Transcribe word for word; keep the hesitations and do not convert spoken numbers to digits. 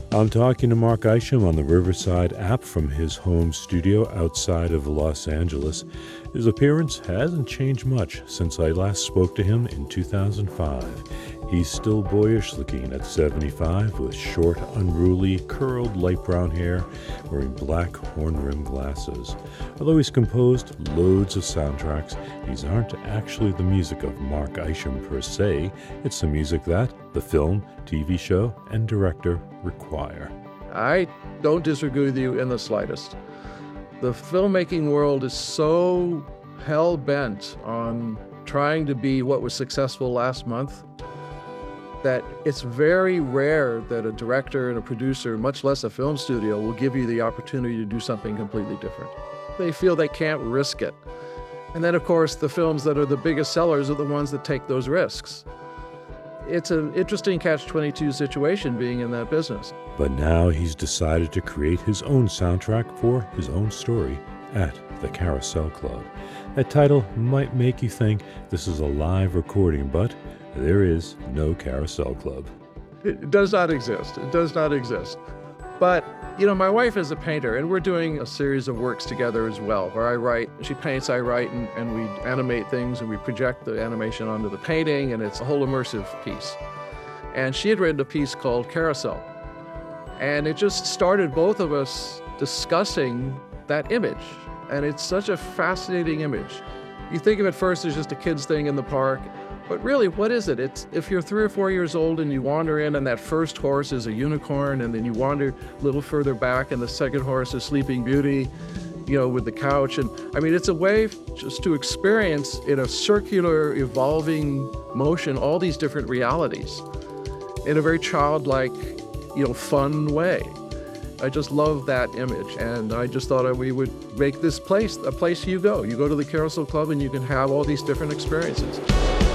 I'm talking to Mark Isham on the Riverside app from his home studio outside of Los Angeles. His appearance hasn't changed much since I last spoke to him in two thousand five. He's still boyish looking at seventy-five with short, unruly, curled light brown hair, wearing black horn-rimmed glasses. Although he's composed loads of soundtracks, these aren't actually the music of Mark Isham per se. It's the music that the film, T V show, and director require. I don't disagree with you in the slightest. The filmmaking world is so hell-bent on trying to be what was successful last month that it's very rare that a director and a producer, much less a film studio, will give you the opportunity to do something completely different. They feel they can't risk it. And then, of course, the films that are the biggest sellers are the ones that take those risks. It's an interesting catch twenty-two situation being in that business. But now he's decided to create his own soundtrack for his own story at the Carousel Club. That title might make you think this is a live recording, but there is no Carousel Club. It does not exist. It does not exist. But, you know, my wife is a painter, and we're doing a series of works together as well, where I write, she paints, I write, and, and we animate things, and we project the animation onto the painting, and it's a whole immersive piece. And she had written a piece called Carousel. And it just started both of us discussing that image. And it's such a fascinating image. You think of it first as just a kid's thing in the park, but really, what is it? It's if you're three or four years old and you wander in and that first horse is a unicorn, and then you wander a little further back and the second horse is Sleeping Beauty, you know, with the couch. And I mean, it's a way just to experience in a circular, evolving motion all these different realities in a very childlike, you know, fun way. I just love that image, and I just thought we would make this place a place you go. You go to the Carousel Club and you can have all these different experiences.